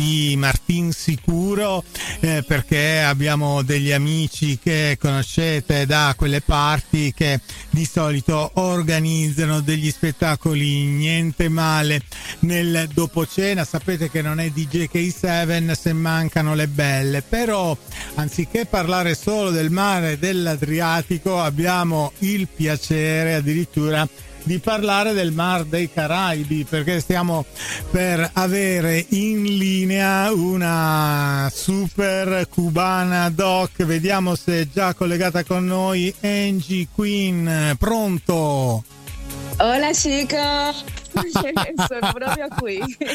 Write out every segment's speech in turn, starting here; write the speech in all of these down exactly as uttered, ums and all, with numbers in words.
di Martin Sicuro, eh, perché abbiamo degli amici che conoscete da quelle parti che di solito organizzano degli spettacoli niente male nel dopocena. Sapete che non è D J K sette se mancano le belle, però anziché parlare solo del mare dell'Adriatico abbiamo il piacere addirittura di parlare del Mar dei Caraibi, perché stiamo per avere in linea una super cubana doc. Vediamo se è già collegata con noi Angie Queen. Pronto? Hola chicos, sono proprio qui.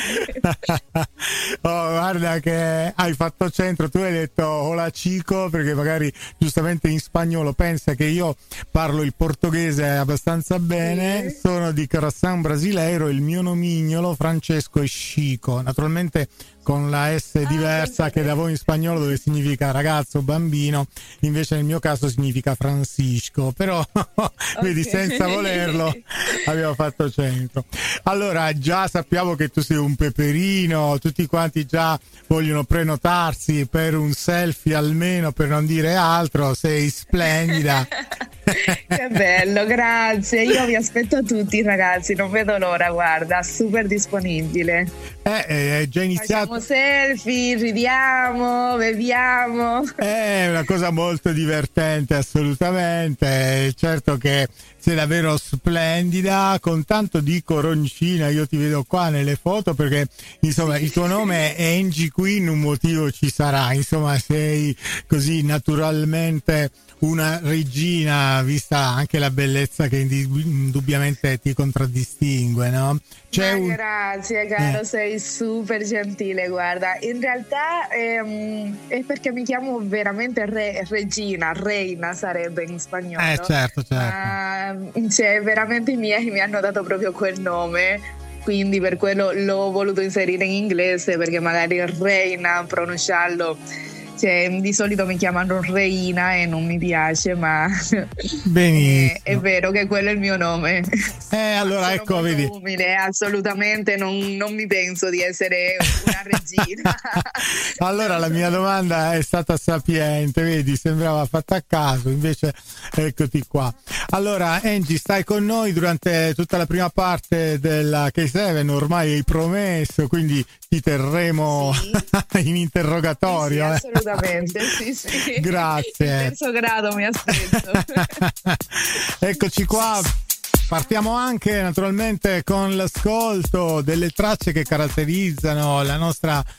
Oh, guarda che hai fatto centro, tu hai detto hola chico perché magari giustamente in spagnolo pensa che io parlo il portoghese abbastanza bene, sì. Sono di Coração Brasileiro, il mio nomignolo Francesco è Chico, naturalmente con la S diversa ah, che da voi in spagnolo dove significa ragazzo, bambino, invece nel mio caso significa Francisco, però okay. Vedi, senza volerlo abbiamo fatto centro. Allora, già sappiamo che tu sei un peperino, tutti quanti già vogliono prenotarsi per un selfie almeno, per non dire altro, sei splendida. Che bello, grazie, io vi aspetto tutti ragazzi, non vedo l'ora, guarda, super disponibile. Eh, è già iniziato. Facciamo selfie, ridiamo, beviamo. È una cosa molto divertente, assolutamente. Certo che sei davvero splendida, con tanto di coroncina. Io ti vedo qua nelle foto perché insomma il tuo nome è Angie Queen, un motivo ci sarà. Insomma, sei così naturalmente una regina, vista anche la bellezza che indubbiamente ti contraddistingue, no? C'è un... Grazie caro, eh. sei super gentile, guarda, in realtà ehm, è perché mi chiamo veramente re, regina, reina sarebbe in spagnolo. Eh certo, certo. Uh, cioè veramente i miei mi hanno dato proprio quel nome, quindi per quello l'ho voluto inserire in inglese, perché magari reina, pronunciarlo, cioè, di solito mi chiamano Reina e non mi piace, ma benissimo. è, è vero che quello è il mio nome. Eh, allora sono ecco, vedi. Umile, assolutamente non, non mi penso di essere una regina. Allora la mia domanda è stata sapiente, vedi, sembrava fatta a caso, invece eccoti qua. Allora Angie, stai con noi durante tutta la prima parte della K sette, ormai hai promesso, quindi ti terremo sì. in interrogatorio. Sì, sì, assolutamente, sì, sì. Grazie. In terzo grado mi aspetto. Eccoci qua. Partiamo anche naturalmente con l'ascolto delle tracce che caratterizzano la nostra